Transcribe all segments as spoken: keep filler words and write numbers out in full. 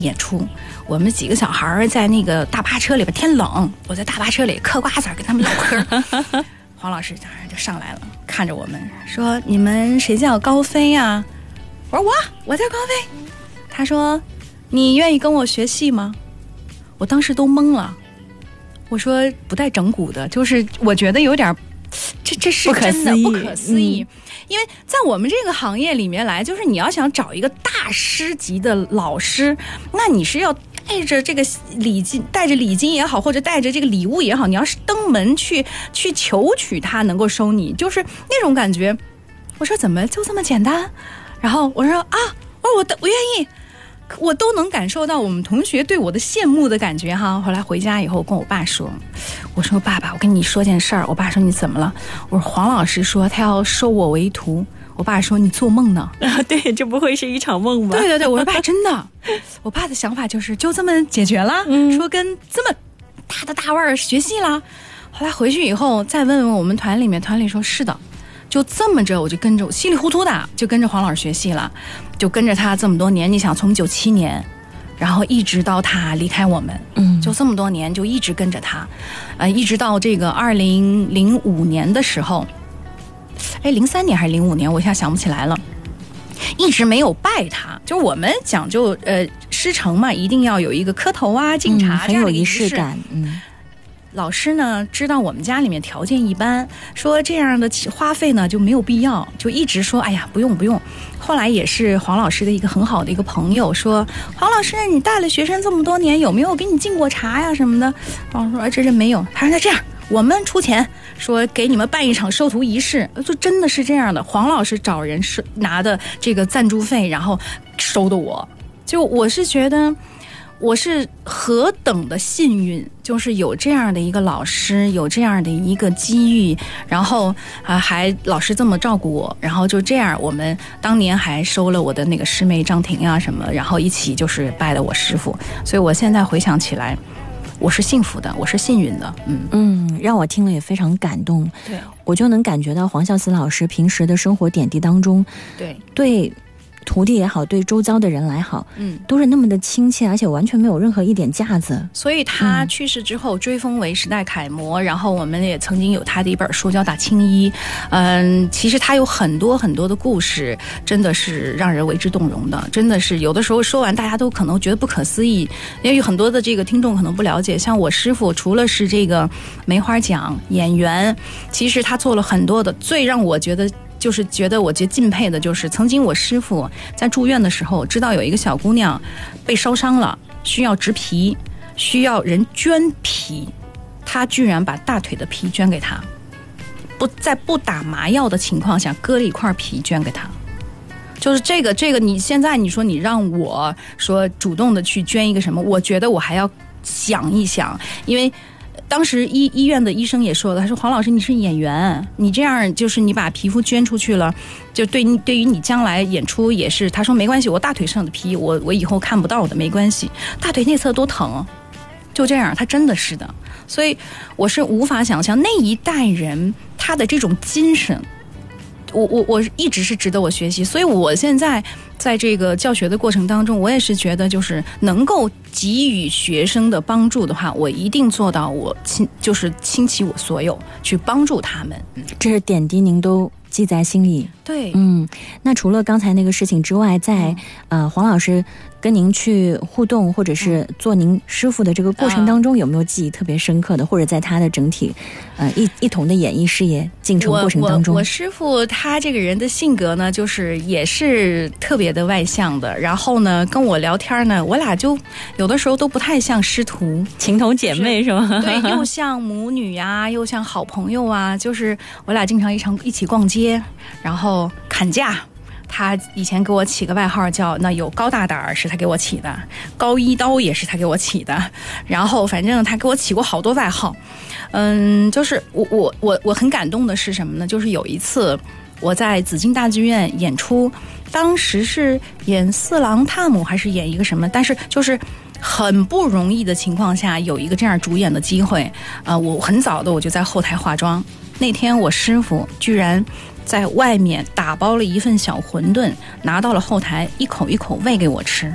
演出，我们几个小孩在那个大巴车里边，天冷，我在大巴车里嗑瓜子跟他们唠嗑。黄老师当然就上来了，看着我们说：“你们谁叫高飞呀、啊？”我说：“我，我叫高飞。”他说：“你愿意跟我学戏吗？”我当时都懵了。我说：“不带整蛊的，就是我觉得有点，这这是真的不可思议。嗯”因为在我们这个行业里面来，就是你要想找一个大师级的老师，那你是要带着这个礼金，带着礼金也好，或者带着这个礼物也好，你要是登门去去求取他能够收你，就是那种感觉。我说怎么就这么简单？然后我说啊，我说我我愿意。我都能感受到我们同学对我的羡慕的感觉哈。后来回家以后跟我爸说，我说爸爸，我跟你说件事儿。我爸说你怎么了？我说黄老师说他要收我为徒。我爸说你做梦呢？ 啊，对，这不会是一场梦吗？ 对对对，我说爸真的。我爸的想法就是就这么解决了，嗯、说跟这么大的大腕儿学戏了。后来回去以后再问问我们团里面，团里说是的。就这么着，我就跟着，稀里糊涂的就跟着黄老师学戏了，就跟着他这么多年。你想，从九七年，然后一直到他离开我们，嗯，就这么多年，就一直跟着他，呃，一直到这个二零零五年的时候，哎，零三年还是零五年，我一下想不起来了，一直没有拜他。就我们讲究呃师承嘛，一定要有一个磕头啊、敬茶、嗯、 很有仪式感，嗯。 老师呢知道我们家里面条件一般，说这样的花费呢就没有必要，就一直说哎呀不用不用。后来也是黄老师的一个很好的一个朋友说，黄老师你带了学生这么多年，有没有给你敬过茶呀什么的？黄老师说、哎、这这没有。他说那这样我们出钱，说给你们办一场收徒仪式，就真的是这样的。黄老师找人是拿的这个赞助费，然后收的我，就我是觉得我是何等的幸运，就是有这样的一个老师，有这样的一个机遇，然后啊还老师这么照顾我，然后就这样，我们当年还收了我的那个师妹张婷啊什么，然后一起就是拜了我师父，所以我现在回想起来，我是幸福的，我是幸运的，嗯嗯，让我听了也非常感动。 对， 我就能感觉到黄孝思老师平时的生活点滴当中， 对对。徒弟也好，对周遭的人来好， 嗯， 都是那么的亲切，而且完全没有任何一点架子。 所以他去世之后，追封为时代楷模，嗯、然后我们也曾经有他的一本书叫《打青衣》，嗯，其实他有很多很多的故事，真的是让人为之动容的，真的是有的时候说完，大家都可能觉得不可思议，因为有很多的这个听众可能不了解，像我师父除了是这个梅花奖演员，其实他做了很多的，最让我觉得。就是觉得我觉得敬佩的就是曾经我师父在住院的时候知道有一个小姑娘被烧伤了，需要植皮，需要人捐皮，他居然把大腿的皮捐给他，不在不打麻药的情况下割了一块皮捐给他。就是这个这个你现在你说你让我说主动的去捐一个什么，我觉得我还要想一想，因为当时医医院的医生也说了，他说黄老师你是演员，你这样就是你把皮肤捐出去了，就对你对于你将来演出也是。他说没关系，我大腿上的皮我我以后看不到的，没关系，大腿内侧多疼，就这样，他真的是的。所以我是无法想象那一代人他的这种精神。我我我一直是值得我学习，所以我现在在这个教学的过程当中，我也是觉得就是能够给予学生的帮助的话，我一定做到我倾就是倾其我所有去帮助他们。 这是点滴您都记在心里。 对， 嗯，那除了刚才那个事情之外，在、嗯、呃黄老师跟您去互动或者是做您师傅的这个过程当中，有没有记忆特别深刻的，或者在他的整体呃一一同的演艺事业进程过程当中？ 我, 我, 我师傅他这个人的性格呢，就是也是特别的外向的，然后呢跟我聊天呢，我俩就有的时候都不太像师徒， 情同姐妹是吗？ 对，又像母女啊，又像好朋友啊，就是我俩经常一场一起逛街，然后砍价。他以前给我起个外号叫那有高大胆儿，是他给我起的，高一刀也是他给我起的，然后反正他给我起过好多外号。嗯，就是我我我我很感动的是什么呢？就是有一次我在紫金大剧院演出，当时是演四郎探母还是演一个什么，但是就是很不容易的情况下有一个这样主演的机会。呃，我很早的我就在后台化妆，那天我师傅居然在外面打包了一份小馄饨，拿到了后台，一口一口喂给我吃。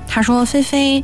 他说：“菲菲，